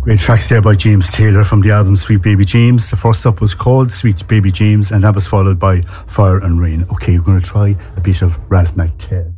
Great tracks there by James Taylor from the album Sweet Baby James. The first up was called Sweet Baby James, and that was followed by Fire and Rain. Okay, we're going to try a bit of Ralph McTell.